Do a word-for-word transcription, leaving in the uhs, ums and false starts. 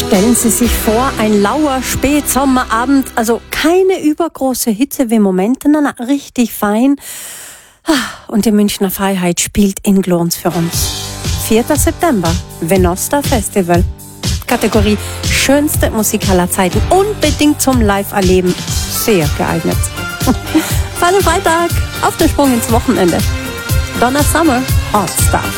Stellen Sie sich vor, ein lauer Spätsommerabend, also keine übergroße Hitze wie im Moment, sondern richtig fein. Und die Münchner Freiheit spielt in Glons für uns. vierter September, Venosta Festival. Kategorie schönste Musik aller Zeiten, unbedingt zum Live-Erleben. Sehr geeignet. Feinen Freitag, auf den Sprung ins Wochenende. Donna Summer, Hot Stuff.